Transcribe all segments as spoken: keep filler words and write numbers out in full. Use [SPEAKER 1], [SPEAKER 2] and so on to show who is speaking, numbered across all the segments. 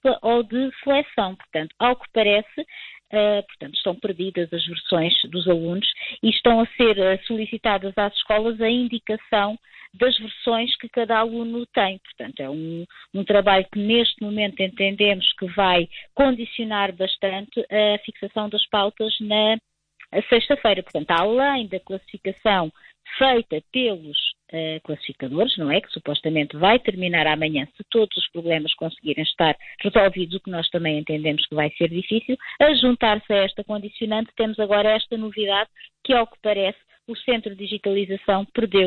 [SPEAKER 1] dupla ou de seleção. Portanto, ao que parece, uh, portanto, estão perdidas as versões dos alunos e estão a ser uh, solicitadas às escolas a indicação das versões que cada aluno tem. Portanto, é um, um trabalho que neste momento entendemos que vai condicionar bastante a fixação das pautas na sexta-feira. Portanto, além da classificação feita pelos uh, classificadores, não é? Que supostamente vai terminar amanhã, se todos os problemas conseguirem estar resolvidos, o que nós também entendemos que vai ser difícil, a juntar-se a esta condicionante, temos agora esta novidade que, ao que parece, o Centro de Digitalização perdeu,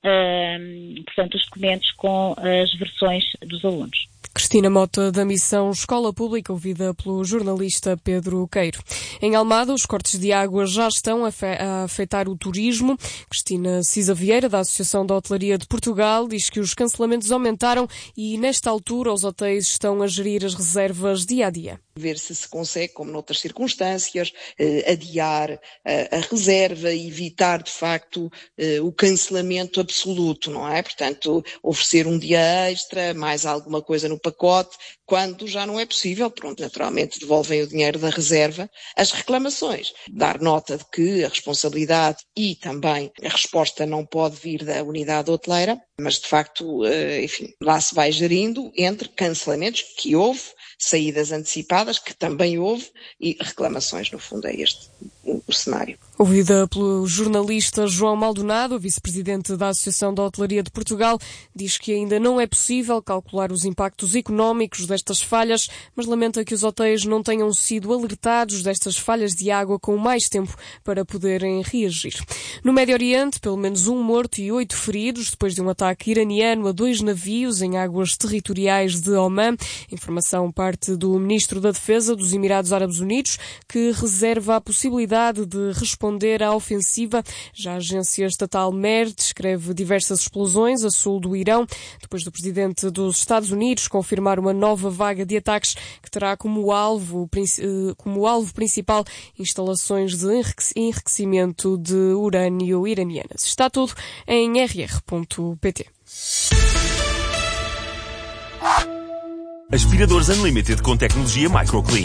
[SPEAKER 1] uh, portanto, os documentos com as versões dos alunos.
[SPEAKER 2] Cristina Mota, da Missão Escola Pública, ouvida pelo jornalista Pedro Queiro. Em Almada, os cortes de água já estão a afetar o turismo. Cristina Cisa Vieira, da Associação da Hotelaria de Portugal, diz que os cancelamentos aumentaram e, nesta altura, os hotéis estão a gerir as reservas dia a dia.
[SPEAKER 3] Ver se se consegue, como noutras circunstâncias, eh, adiar eh, a reserva e evitar, de facto, eh, o cancelamento absoluto, não é? Portanto, oferecer um dia extra, mais alguma coisa no pacote, quando já não é possível, pronto, naturalmente devolvem o dinheiro da reserva. As reclamações, dar nota de que a responsabilidade e também a resposta não pode vir da unidade hoteleira, mas de facto, eh, enfim, lá se vai gerindo entre cancelamentos que houve, saídas antecipadas, que também houve, e reclamações. No fundo, é este o, o cenário.
[SPEAKER 2] Ouvida pelo jornalista João Maldonado, vice-presidente da Associação da Hotelaria de Portugal, diz que ainda não é possível calcular os impactos económicos destas falhas, mas lamenta que os hotéis não tenham sido alertados destas falhas de água com mais tempo para poderem reagir. No Médio Oriente, pelo menos um morto e oito feridos depois de um ataque iraniano a dois navios em águas territoriais de Omã. Informação parte do ministro da Defesa dos Emirados Árabes Unidos, que reserva a possibilidade de responder à ofensiva. Já a agência estatal MER descreve diversas explosões a sul do Irão, depois do presidente dos Estados Unidos confirmar uma nova vaga de ataques que terá como alvo, como alvo principal instalações de enriquecimento de urânio iranianas. Está tudo em r r ponto p t.
[SPEAKER 4] Aspiradores Unlimited com tecnologia Microclean.